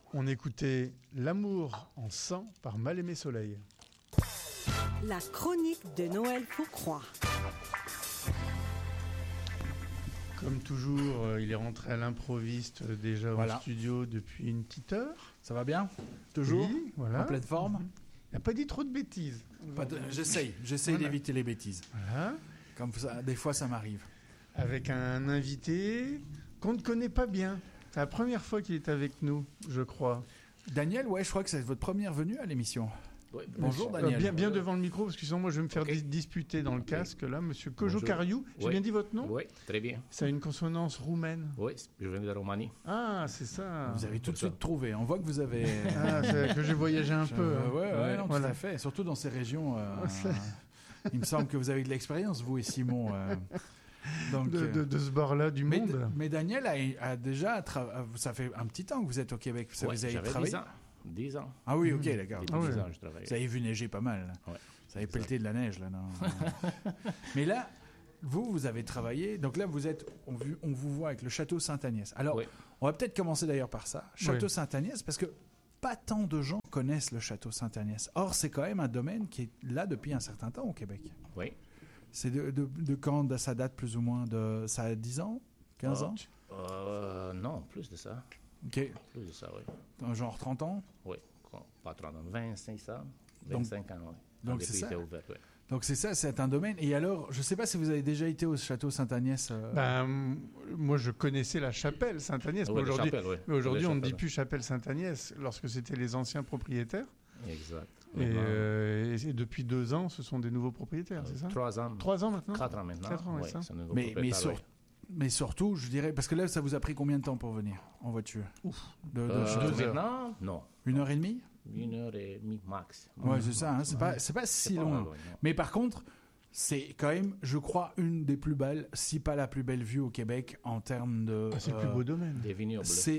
On écoutait L'amour en sang par Mal-Aimé Soleil. La chronique de Noël Fourcroy. Comme toujours, il est rentré à l'improviste déjà au studio depuis une petite heure. Ça va bien? Toujours? Oui, voilà. En pleine forme? Il n'a pas dit trop de bêtises. J'essaye d'éviter les bêtises. Voilà. Comme ça, des fois, ça m'arrive. Avec un invité qu'on ne connaît pas bien. C'est la première fois qu'il est avec nous, je crois. Daniel, je crois que c'est votre première venue à l'émission. Oui, bonjour Daniel. Bien devant le micro, parce que sinon moi je vais me faire disputer dans le casque. Là, monsieur Kojo Cariou, j'ai bien dit votre nom? Oui, très bien. Ça a une consonance roumaine. Oui, je viens de Roumanie. Ah, c'est ça. Vous avez tout de suite trouvé. On voit que vous avez... c'est que j'ai voyagé un peu. Non, tout à fait. Surtout dans ces régions. Il me semble que vous avez de l'expérience, vous et Simon. Donc, de ce bord-là du monde. Mais Daniel a déjà... Ça fait un petit temps que vous êtes au Québec. Vous avez travaillé 10 ans. Ah oui, ok, d'accord. Depuis 10 ans, je travaille. Vous avez vu neiger pas mal. Ouais, vous avez pelleté de la neige, là, non? Mais là, vous avez travaillé. Donc là, on vous voit avec le Château Sainte-Agnès. Alors, on va peut-être commencer d'ailleurs par ça. Château Sainte-Agnès, parce que pas tant de gens connaissent le Château Sainte-Agnès. Or, c'est quand même un domaine qui est là depuis un certain temps au Québec. Oui. C'est de quand ça date plus ou moins? Ça a 10 ans? 15 ans? Non, plus de ça. OK. Plus de ça, oui. Genre 30 ans? Oui, pas 30 ans, 25 ans. 25 ans, oui. Donc c'est ça. Ouvert, oui. Donc c'est ça, c'est un domaine. Et alors, je ne sais pas si vous avez déjà été au Château Sainte-Agnès. Moi, je connaissais la chapelle Sainte-Agnès. Oui, mais aujourd'hui, on ne dit plus chapelle Sainte-Agnès lorsque c'était les anciens propriétaires. Exact. Et depuis 2 ans, ce sont des nouveaux propriétaires, c'est ça? 3 ans. 3 ans maintenant? 4 ans maintenant. 4 ans, oui, ça. Mais surtout, je dirais, parce que là, ça vous a pris combien de temps pour venir en voiture? De 2 heures. Maintenant, non. 1h30? 1h30 max. Ouais, c'est ça. Hein, c'est pas si long. Mais par contre, c'est quand même, je crois, une des plus belles, si pas la plus belle vue au Québec en termes de. C'est le plus beau domaine. Des vignobles. C'est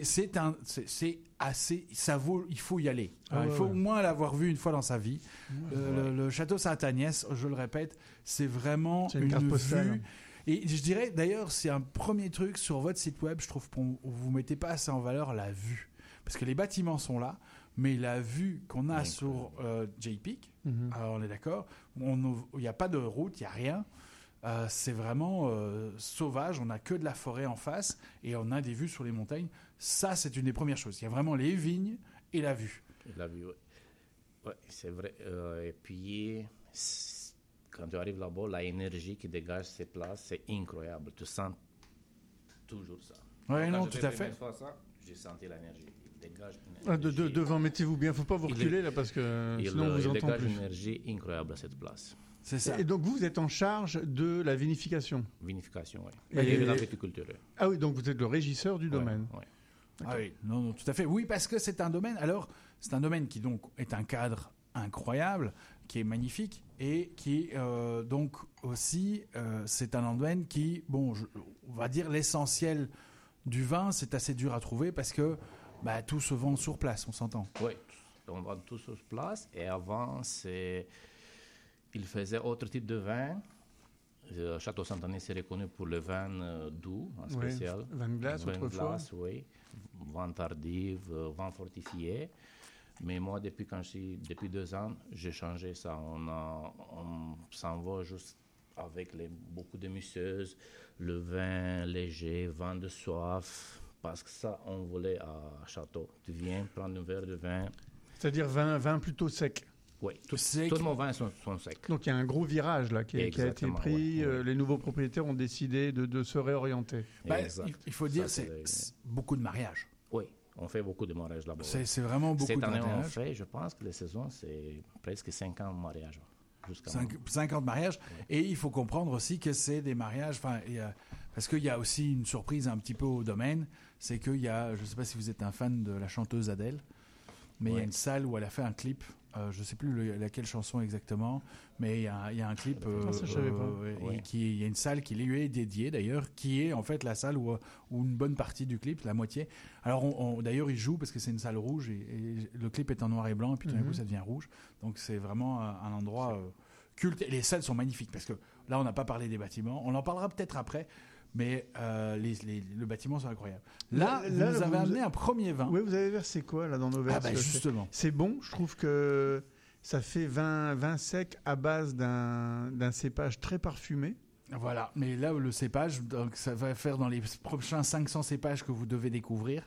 assez. Ça vaut. Il faut y aller. Il faut au moins l'avoir vu une fois dans sa vie. Le Château Sainte-Agnès, je le répète, c'est vraiment une carte postale. Vue. Et je dirais, d'ailleurs, c'est un premier truc sur votre site web, je trouve que vous mettez pas assez en valeur la vue. Parce que les bâtiments sont là, mais la vue qu'on a sur Jay-Peak, alors on est d'accord, il n'y a pas de route, il n'y a rien. C'est vraiment sauvage, on n'a que de la forêt en face et on a des vues sur les montagnes. Ça, c'est une des premières choses. Il y a vraiment les vignes et la vue. La vue, oui. Oui, c'est vrai. Et puis, quand tu arrives là-bas, l'énergie qui dégage ces places, c'est incroyable. Tu sens toujours ça. Oui, non, tout à fait. J'ai senti l'énergie. Il dégage une énergie. Devant, mettez-vous bien. Il ne faut pas vous reculer là parce que sinon on vous entend plus. Il dégage une énergie incroyable à cette place. C'est ça. Et donc vous êtes en charge de la vinification. Vinification, oui. Et de la viticulture. Ah oui, donc vous êtes le régisseur du domaine. Oui. Ah oui, non, tout à fait. Oui, parce que c'est un domaine. Alors, c'est un domaine qui donc est un cadre incroyable, qui est magnifique et qui donc aussi c'est un domaine qui, on va dire l'essentiel du vin, c'est assez dur à trouver parce que tout se vend sur place, on s'entend. Oui, on vend tout sur place et avant il faisait autre type de vin. Le Château Sainte-Agnès est reconnu pour le vin doux, en spécial. Vin de glace autrefois. Oui, vin tardif, vin fortifié. Mais moi, depuis 2 ans, j'ai changé ça. On s'en va juste avec beaucoup de musseuses, le vin léger, vin de soif, parce que ça, on voulait à Château. Tu viens prendre un verre de vin. C'est-à-dire vin plutôt sec. Oui, tous nos vins sont secs. Donc il y a un gros virage là qui a été pris. Les nouveaux propriétaires ont décidé de se réorienter. Il faut dire, c'est beaucoup de mariages. Oui, on fait beaucoup de mariages là-bas. C'est vraiment beaucoup de mariages. Cette année, on fait, je pense que les saisons, c'est presque 50 mariages. 50 mariages. Oui. Et il faut comprendre aussi que c'est des mariages... parce qu'il y a aussi une surprise un petit peu au domaine, c'est qu'il y a... Je ne sais pas si vous êtes un fan de la chanteuse Adèle, mais il y a une salle où elle a fait un clip. Je ne sais plus laquelle chanson exactement, mais il y a un clip. Il y a une salle qui lui est dédiée d'ailleurs, qui est en fait la salle où une bonne partie du clip, la moitié. Alors d'ailleurs, il joue parce que c'est une salle rouge et le clip est en noir et blanc, et puis tout d'un coup, ça devient rouge. Donc c'est vraiment un endroit culte. Et les salles sont magnifiques parce que là, on n'a pas parlé des bâtiments. On en parlera peut-être après. mais le bâtiment sont incroyables. Là, vous nous avez vous- amené un premier vin. Oui, vous avez versé quoi là dans nos verres? Ah bah justement. C'est bon, je trouve que ça fait vin sec à base d'un cépage très parfumé. Voilà, mais là le cépage, donc ça va faire dans les prochains 500 cépages que vous devez découvrir.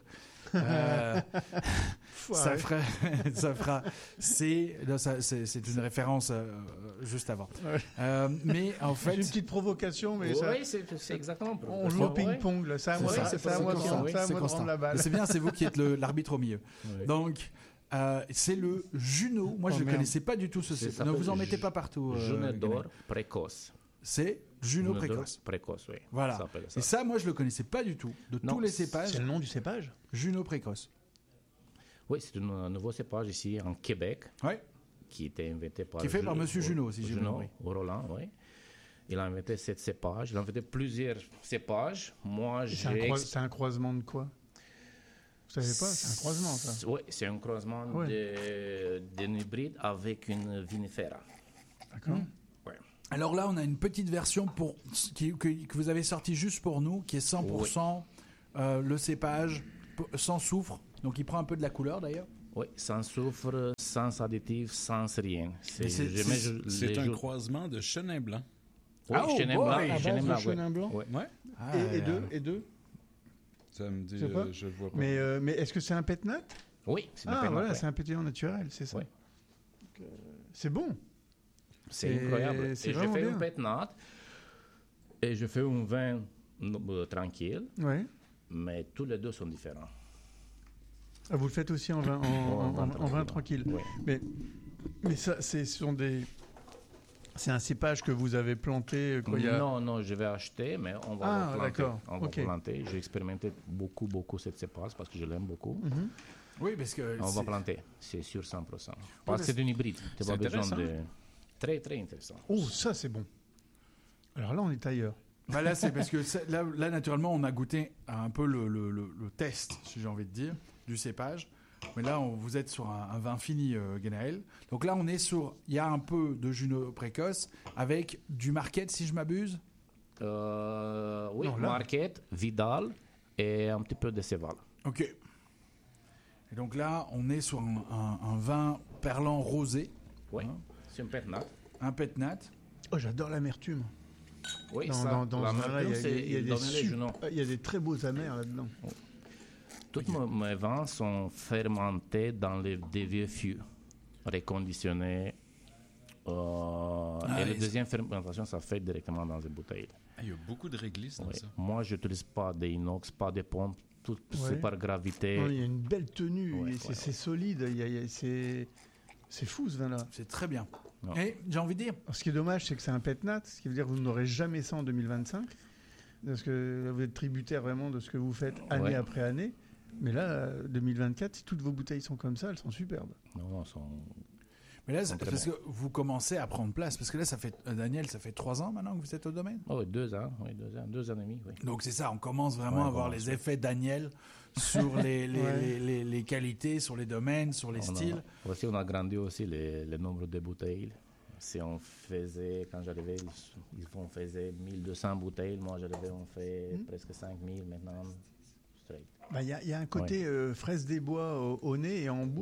Ça fera. C'est une référence juste avant. Ouais. Mais en C'est fait, une petite provocation, mais ça, Oui, c'est exactement. on joue au ping-pong là. C'est à moi, ça, c'est à moi de constant, c'est à c'est moi de constant. rendre la balle. Mais c'est bien, c'est vous qui êtes l'arbitre au milieu. Oui. Donc, c'est le Juno. Moi, Oh, je ne merde. connaissais pas du tout ce Ça cépage. Ne s'appelle vous en mettez pas partout. Jaune d'or Gaël. précoce. C'est Juno Jaune d'or précoce. Précoce, oui. Voilà. Ça s'appelle ça. Et ça, moi, je le connaissais pas du tout. De Non, tous les cépages, C'est le nom du cépage? Juno précoce. Oui, c'est un nouveau cépage ici en Québec Ouais. qui était inventé par... Qui est fait par Monsieur Junot, si j'ai bien compris. Roland, oui. Il a inventé 7 cépages. Il a inventé plusieurs cépages. Moi, C'est un croisement de quoi? Vous savez pas? C'est un croisement, ça. Oui, c'est un croisement d'un hybride avec une vinifera. D'accord. Ouais. Alors là, on a une petite version que vous avez sortie juste pour nous, qui est 100% le cépage sans soufre. Donc il prend un peu de la couleur d'ailleurs. Oui, sans soufre, sans additif, sans rien. C'est un croisement de chenin blanc. Oui, Ah, oh chenin boy! blanc. À base Chenin de blanc, chenin blanc? ouais. Ouais. Ah, Et deux? Ça me dit, Je sais pas. je vois pas. Mais est-ce que c'est un pétnat? Oui, c'est une Ah pénate, voilà, ouais. c'est un pétillant naturel, c'est ça. Ouais. Donc, c'est bon. C'est incroyable. c'est Et je vraiment fais bien. un pétnat et je fais un vin tranquille, Ouais. mais tous les deux sont différents. Ah, vous le faites aussi en vin, en vin tranquille. Oui. Mais ça, c'est un cépage que vous avez planté quoi, il y a... Non, je vais acheter, mais on va Ah, le planter. d'accord. On va Ok. planter. J'ai expérimenté beaucoup cette cépage parce que je l'aime beaucoup. Mhm. Oui, parce que On va c'est- planter, c'est sûr 100%. Parce mais que c'est un hybride. Tu c'est n'as pas besoin intéressant. de... Très, très intéressant. Oh, ça c'est bon. Alors là, on est ailleurs. Bah là, c'est parce que là, naturellement, on a goûté à un peu le test, si j'ai envie de dire, du cépage. Mais là, vous êtes sur un vin fini, Guénaël. Donc là, il y a un peu de Juno précoce avec du Marquette, si je m'abuse. Oui, Non, là- Marquette, Vidal et un petit peu de Céval. Ok. Et donc là, on est sur un vin perlant rosé, Oui, Hein? c'est un pétnat. un pétnat. Oh, j'adore l'amertume. Oui, Dans, ça, dans la ce vin-là, mercure, c'est il y a des donner les genoux. il y a des très beaux amers là-dedans. Tous mes vins sont fermentés dans des vieux fûts, réconditionnés. Et la deuxième fermentation, ça fait directement dans une bouteille. Ah, il y a beaucoup de réglisse dans Oui. ça. Moi, je n'utilise pas d'inox, pas de pompe, tout Ouais. c'est par gravité. Non, il y a une belle tenue, Ouais, et ouais, c'est solide. C'est fou ce vin-là. C'est très bien. Non. Et j'ai envie de dire, Alors, ce qui est dommage, c'est que c'est un pétnat, ce qui veut dire que vous n'aurez jamais ça en 2025. Parce que vous êtes tributaire vraiment de ce que vous faites année Ouais. après année. Mais là, 2024, si toutes vos bouteilles sont comme ça, elles sont superbes. Non, sont... mais là, c'est Très parce que vous commencez à prendre place. Parce que là, Daniel, ça fait 3 ans maintenant que vous êtes au domaine. Oh, oui, 2 ans, 2 ans et demi. Oui. Donc c'est ça, on commence vraiment Ouais, à voir on commence, les ouais. effets Daniel sur les Ouais. les qualités, sur les domaines, sur les styles. Aussi, on a grandi aussi le nombre de bouteilles. Si on faisait, quand j'arrivais, on faisait 1200 bouteilles. Moi, j'arrivais, on fait presque 5000 maintenant. Straight. Il y a un côté fraise des bois au nez et en bouche.